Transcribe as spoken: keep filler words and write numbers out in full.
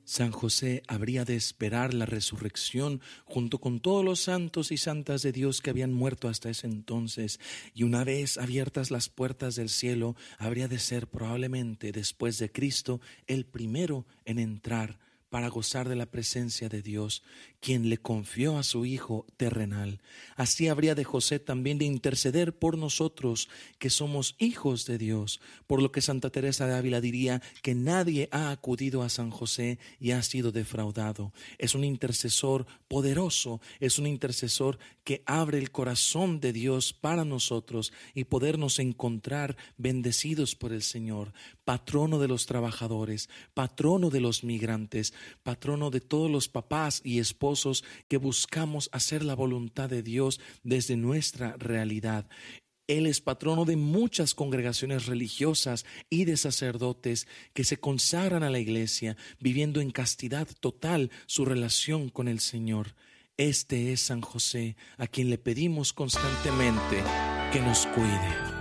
San José habría de esperar la resurrección junto con todos los santos y santas de Dios que habían muerto hasta ese entonces, y una vez abiertas las puertas del cielo, habría de ser probablemente después de Cristo el primero en entrar para gozar de la presencia de Dios, quien le confió a su Hijo terrenal. Así habría de José también de interceder por nosotros, que somos hijos de Dios, por lo que Santa Teresa de Ávila diría que nadie ha acudido a San José y ha sido defraudado. Es un intercesor poderoso, es un intercesor que abre el corazón de Dios para nosotros y podernos encontrar bendecidos por el Señor, patrono de los trabajadores, patrono de los migrantes, patrono de todos los papás y esposos que buscamos hacer la voluntad de Dios desde nuestra realidad. Él es patrono de muchas congregaciones religiosas y de sacerdotes que se consagran a la iglesia, viviendo en castidad total su relación con el Señor. Este es San José, a quien le pedimos constantemente que nos cuide.